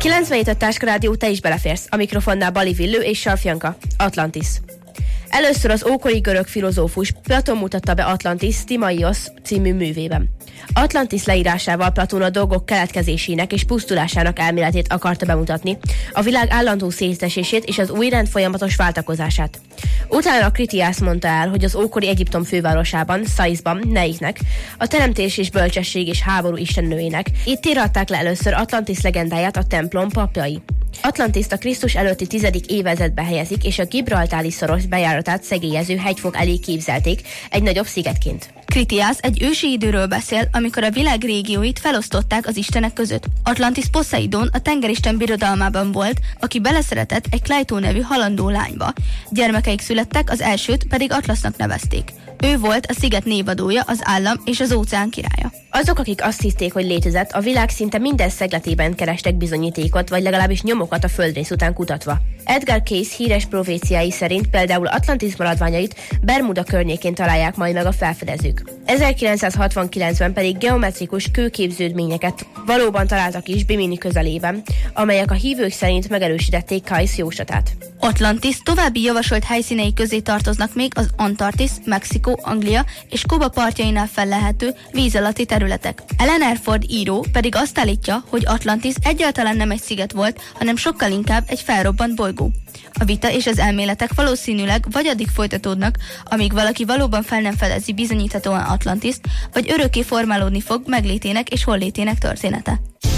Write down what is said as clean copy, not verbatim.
97 Táskarádió, te is beleférsz. A mikrofonnál Bali Villő és Sarfjanka. Atlantis. Először az ókori görög filozófus Platón mutatta be Atlantis Timaios című művében. Atlantis leírásával Platón a dolgok keletkezésének és pusztulásának elméletét akarta bemutatni, a világ állandó szétesését és az új rend folyamatos váltakozását. Utána Kritiász mondta el, hogy az ókori Egyiptom fővárosában, Szaisban, Neiknek, a teremtés és bölcsesség és háború istennőjének, itt írhatták le először Atlantis legendáját a templom papjai. Atlantiszt a Krisztus előtti 10. évezredbe helyezik, és a Gibraltári szoros bejáratát szegélyező hegyfok elé képzelték egy nagyobb szigetként. Kritiász egy ősi időről beszél, amikor a világ régióit felosztották az istenek között. Atlantis Poseidon a tengeristen birodalmában volt, aki beleszeretett egy Kleitó nevű halandó lányba. Gyermekeik születtek, az elsőt pedig Atlasznak nevezték. Ő volt a sziget névadója, az állam és az óceán királya. Azok, akik azt hiszték, hogy létezett, a világ szinte minden szegletében kerestek bizonyítékot, vagy legalábbis nyomokat a földrész után kutatva. Edgar Cayce híres proféciái szerint például Atlantis maradványait Bermuda környékén találják majd meg a felfedezők. 1969-ben pedig geometrikus kőképződményeket valóban találtak is Bimini közelében, amelyek a hívők szerint megerősítették Cayce jóslatát. Atlantis további javasolt helyszínei közé tartoznak még az Antarktisz, Mexikó, Anglia és Kuba partjainál fellelhető víz alatti területek. Ellen Erford író pedig azt állítja, hogy Atlantis egyáltalán nem egy sziget volt, hanem sokkal inkább egy felrobbant bolygó. A vita és az elméletek valószínűleg vagy addig folytatódnak, amíg valaki valóban fel nem fedezi bizonyíthatóan Atlantiszt, vagy örökké formálódni fog meglétének és hollétének története.